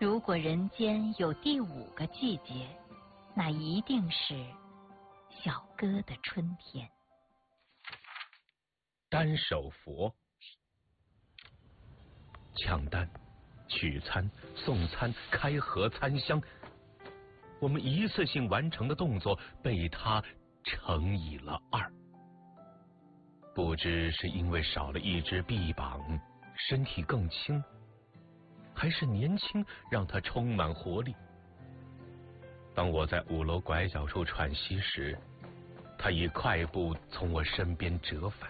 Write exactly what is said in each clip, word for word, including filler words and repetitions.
如果人间有第五个季节，那一定是小哥的春天。 单手佛，抢单、取餐、送餐、开盒、参香，我们一次性完成的动作被他乘以了二。不知是因为少了一只臂膀，身体更轻，还是年轻让他充满活力。当我在五楼拐角处喘息时，他以快步从我身边折返。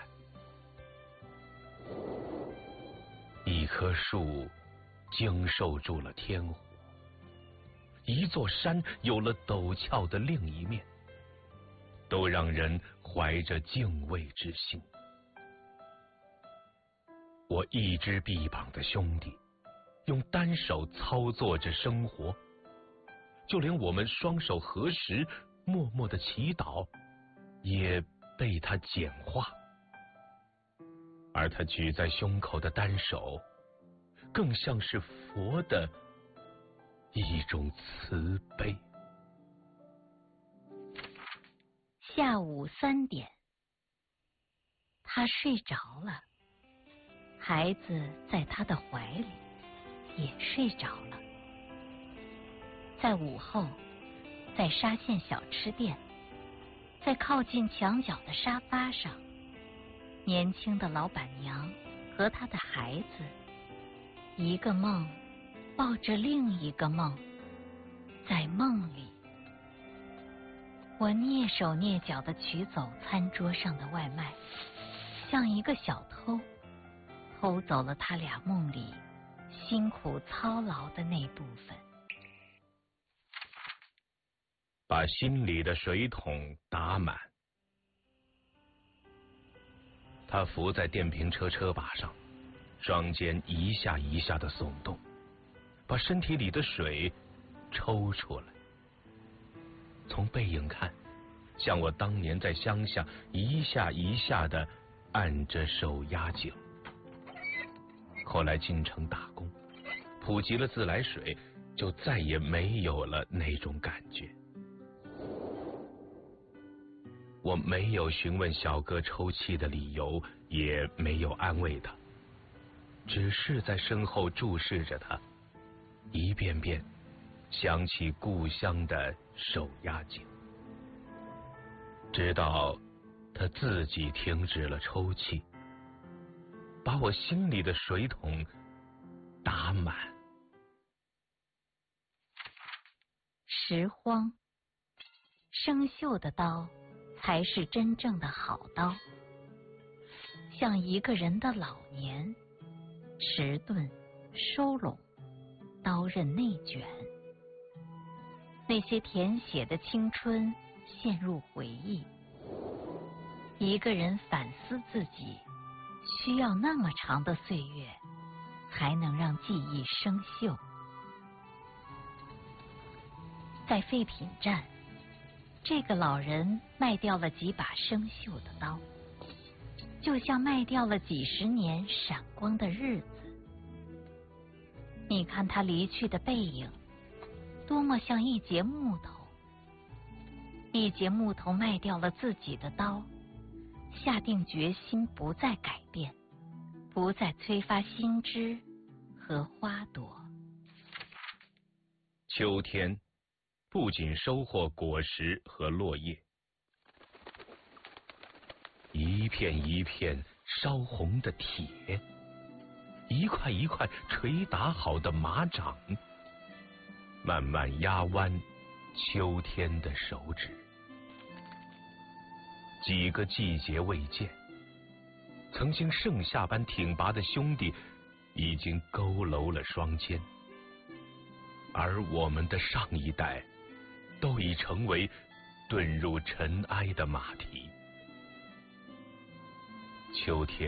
一棵树经受住了天火，一座山有了陡峭的另一面，都让人怀着敬畏之心。我一只臂膀的兄弟，用单手操作着生活，就连我们双手合十，默默的祈祷，也被他简化。而他举在胸口的单手，更像是佛的一种慈悲。 下午三点，他睡着了，孩子在他的怀里也睡着了。在午后，在沙县小吃店，在靠近墙角的沙发上，年轻的老板娘和她的孩子，一个梦抱着另一个梦，在梦里，我蹑手蹑脚地取走餐桌上的外卖，像一个小偷，偷走了他俩梦里辛苦操劳的那部分。 把心里的水桶打满。他伏在电瓶车车把上，双肩一下一下的耸动，把身体里的水抽出来。从背影看，像我当年在乡下一下一下的按着手压井。后来进城打工，普及了自来水，就再也没有了那种感觉。我没有询问小哥抽泣的理由，也没有安慰他，只是在身后注视着他，一遍遍想起故乡的手压井，直到他自己停止了抽泣，把我心里的水桶打满。 拾荒，生锈的刀才是真正的好刀。像一个人的老年，迟钝、收拢，刀刃内卷，那些填写的青春陷入回忆。一个人反思自己，需要那么长的岁月，才能让记忆生锈。在废品站，这个老人卖掉了几把生锈的刀，就像卖掉了几十年闪光的日子。你看他离去的背影，多么像一截木头。一截木头卖掉了自己的刀，下定决心不再改变，不再催发新枝和花朵。 秋天不仅收获果实和落叶，一片一片烧红的铁，一块一块捶打好的马掌，慢慢压弯秋天的手指。几个季节未见，曾经盛夏般挺拔的兄弟已经佝偻了双肩，而我们的上一代都已成为遁入尘埃的马蹄。秋天